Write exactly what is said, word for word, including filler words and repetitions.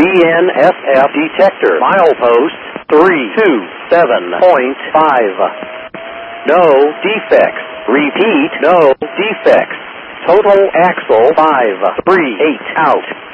N S F detector. Milepost three two seven point five. No defects. Repeat, no defects. Total axle five three eight out.